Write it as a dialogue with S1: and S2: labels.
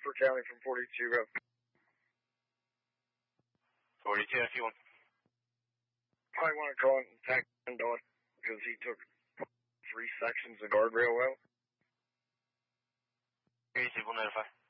S1: Upper County from 42.
S2: 42, if you want.
S1: Probably want to call and attack Dot because he took 3 sections of guardrail out.
S2: Easy, we'll notify.